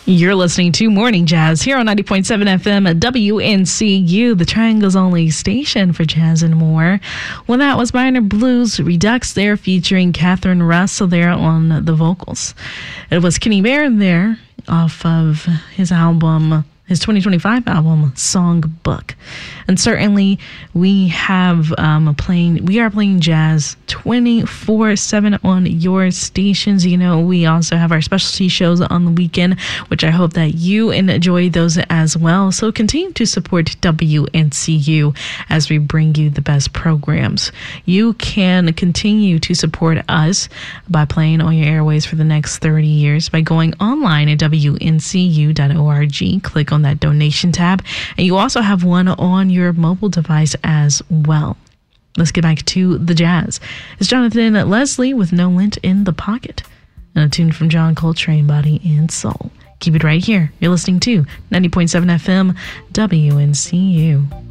You're listening to Morning Jazz here on 90.7 FM at WNCU, the Triangle's only station for jazz and more. Well, that was Minor Blues Redux there featuring Catherine Russell there on the vocals. It was Kenny Bear there off of his album, his 2025 album, Songbook. And certainly we have we are playing jazz 24/7 on your stations. You know, we also have our specialty shows on the weekend, which I hope that you enjoy those as well. So continue to support WNCU as we bring you the best programs. You can continue to support us by playing on your airways for the next 30 years by going online at WNCU.org. Click on that donation tab, and you also have one on your mobile device as well. Let's get back to the jazz. It's Jonathan Leslie with No Lint in the Pocket, and a tune from John Coltrane, Body and Soul. Keep it right here. You're listening to 90.7 FM WNCU.